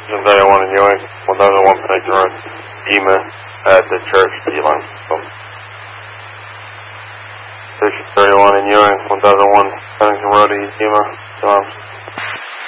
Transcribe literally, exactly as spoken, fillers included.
Station thirty-one in Ewing, one thousand one Pennington Road, Yuma at the church D-line. Station thirty-one in Ewing, one thousand one Pennington Road, Yuma, Tom.